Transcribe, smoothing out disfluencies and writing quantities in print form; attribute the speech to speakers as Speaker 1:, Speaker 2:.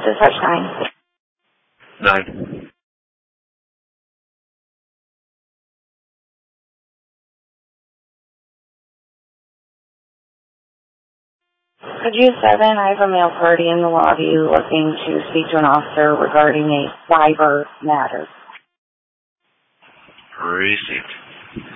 Speaker 1: Dispatch 9.
Speaker 2: 9.
Speaker 1: Could you 7? I have a male party in the lobby looking to speak to an officer regarding a cyber matter.
Speaker 2: Received.